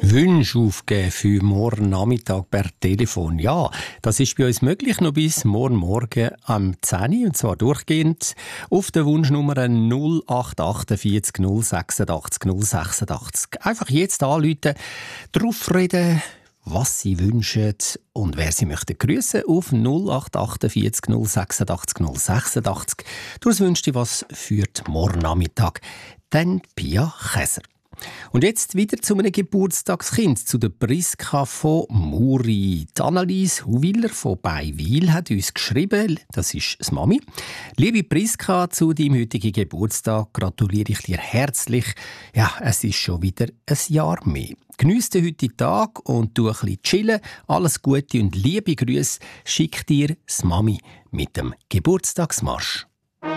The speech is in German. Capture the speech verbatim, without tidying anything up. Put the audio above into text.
Wünsche aufgeben für morgen Nachmittag per Telefon. Ja, das ist bei uns möglich, noch bis morgen Morgen am zehn Uhr, und zwar durchgehend auf der Wunschnummer null acht vier acht null sechs acht null sechs acht. Einfach jetzt anrufen, drauf reden, was Sie wünschen und wer Sie möchten grüßen auf null acht vier acht null sechs acht null sechs acht. Du wünschst dir was für den morgen Nachmittag. Dann Pia Käser. Und jetzt wieder zu einem Geburtstagskind, zu der Priska von Muri. Die Annelies Huwiller von Beiwil hat uns geschrieben, das ist das Mami. Liebe Priska, zu deinem heutigen Geburtstag gratuliere ich dir herzlich. Ja, es ist schon wieder ein Jahr mehr. Geniess den heutigen Tag und tu ein bisschen chillen. Alles Gute und liebe Grüße schickt dir das Mami mit dem Geburtstagsmarsch.